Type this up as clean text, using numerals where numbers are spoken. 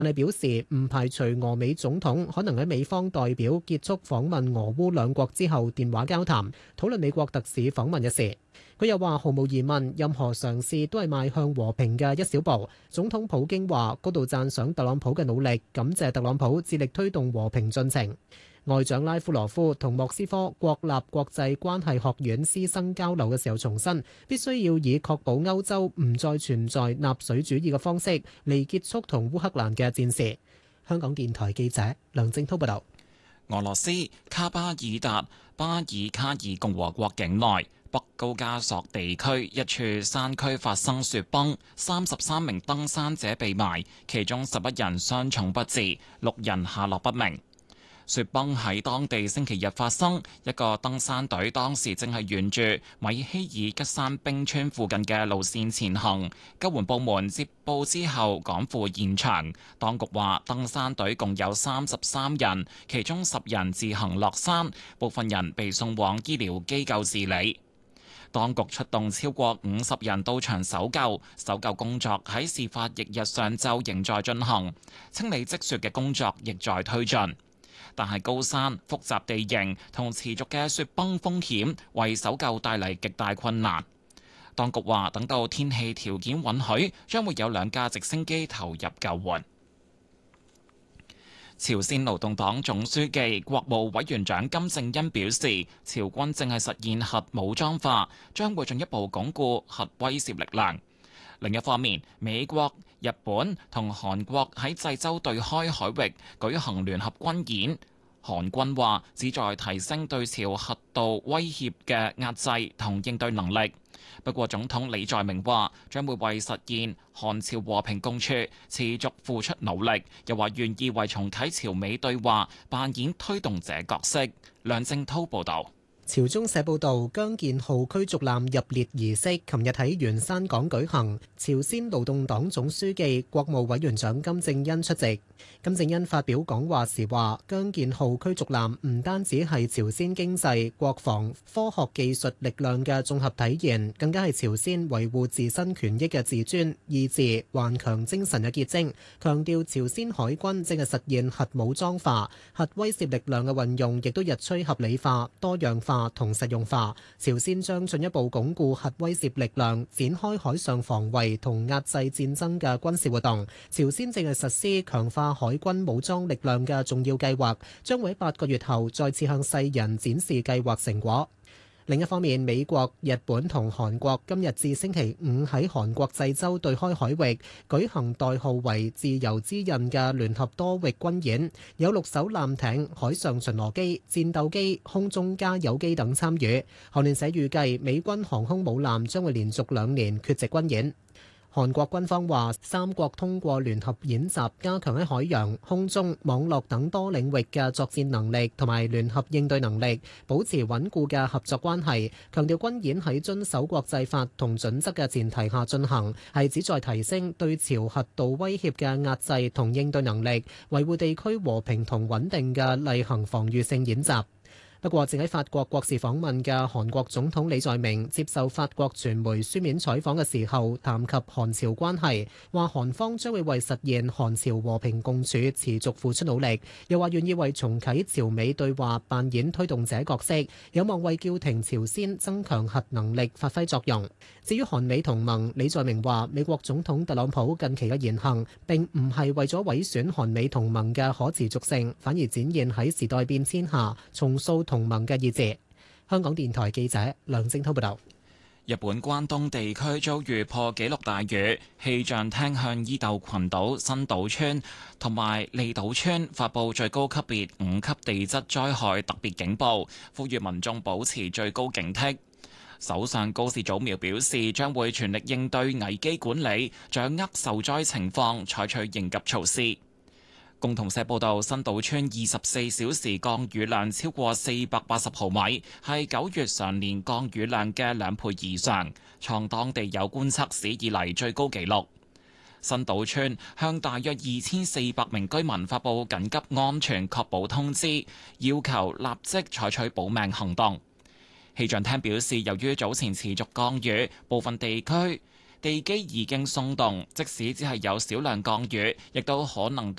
但係表示唔排除俄美總統可能喺美方代表結束訪問俄烏兩國之後電話交談，討論美國特使訪問嘅事。佢又話：毫無疑問，任何嘗試都係邁向和平嘅一小步。總統普京話高度讚賞特朗普嘅努力，感謝特朗普致力推動和平進程。外長拉夫羅夫同莫斯科國立國際關係學院師生交流嘅時候重申，必須要以確保歐洲唔再存在納粹主義嘅方式嚟結束同烏克蘭嘅戰事。香港電台記者梁正滔報導。 俄羅斯卡巴爾達巴爾卡爾共和國境內北高加索地區一處山區發生雪崩，33名登山者被埋，其中11人傷重不治，6人下落不明。雪崩喺當地星期日發生，一個登山隊當時正係沿住米希爾吉山冰川附近嘅路線前行，救援部門接報之後趕赴現場。當局話，登山隊共有33人，其中10人自行落山，部分人被送往醫療機構治理。當局出動超過50人到場搜救，搜救工作喺事發翌日上晝仍在進行，清理積雪嘅工作亦在推進。但係高山、複雜地形同持續嘅雪崩風險，為搜救帶嚟極大困難。當局話，等到天氣條件允許，將會有2架直升機投入救援。朝鮮勞動黨總書記、國務委員長金正恩表示，朝軍正係實現核武裝化，將會進一步鞏固核威懾力量。另一方面，美國、日本同韓國喺濟州對開海域舉行聯合軍演，韓軍話旨在提升對朝核導威脅嘅壓制同應對能力。不過，總統李在明話將會為實現韓朝和平共處持續付出努力，又話願意為重啟朝美對話扮演推動者角色。梁正滔報導。 朝中社報導，姜建浩驅逐艦入列儀式，琴日喺元山港舉行。朝鮮勞動黨總書記、國務委員長金正恩出席。金正恩發表講話時話：姜建浩驅逐艦唔單止係朝鮮經濟、國防、科學技術力量嘅綜合體現，更加係朝鮮維護自身權益嘅自尊、意志、頑強精神嘅結晶。強調朝鮮海軍正係實現核武裝化，核威懾力量嘅運用亦都日趨合理化、多樣化同實用化。朝鮮將進一步鞏固核威懾力量，展開海上防衛同壓制戰爭嘅軍事活動。朝鮮正係實施強化海軍武裝力量嘅重要計劃，將會喺8個月後再次向世人展示計劃成果。另一方面，美國、日本同韓國今日至星期五喺韓國濟州對開海域舉行代號為自由之刃嘅聯合多域軍演，有6艘艦艇、海上巡邏機、戰鬥機、空中加油機等參與。韓聯社預計美軍航空母艦將會連續2年缺席軍演。韓國軍方話，三國通過聯合演習，加強喺海洋、空中、網絡等多領域嘅作戰能力同埋聯合應對能力，保持穩固嘅合作關係。強調軍演喺遵守國際法同準則嘅前提下進行，係旨在提升對朝核導威脅嘅壓制同應對能力，維護地區和平同穩定嘅例行防禦性演習。不過，正喺法國國事訪問嘅韓國總統李在明接受法國傳媒書面採訪嘅時候，談及韓朝關係，話韓方將會為實現韓朝和平共處持續付出努力，又話願意為重啟朝美對話扮演推動者角色，有望為叫停朝鮮增強核能力發揮作用。至於韓美同盟，李在明話美國總統特朗普近期嘅言行並唔係為咗毀損韓美同盟嘅可持續性，反而展現喺時代變遷下重塑同盟嘅意志。香港電台記者梁正滔報道。 日本關東地區遭遇破紀錄大雨，氣象廳向伊豆群島、新島村同埋利島村發布最高級別5級地質災害特別警報，呼籲民眾保持最高警惕。首相高市早苗表示，將會全力應對危機管理，掌握受災情況，採取應急措施。共同社報道，新島村24小時降雨量超過480毫米，係9月常年降雨量嘅2倍以上，創當地有觀測史以嚟最高紀錄。新島村向大約2400名居民發布緊急安全確保通知，要求立即採取保命行動。氣象廳表示，由於早前持續降雨，部分地區地基已經鬆動，即使只係有少量降雨，亦都可能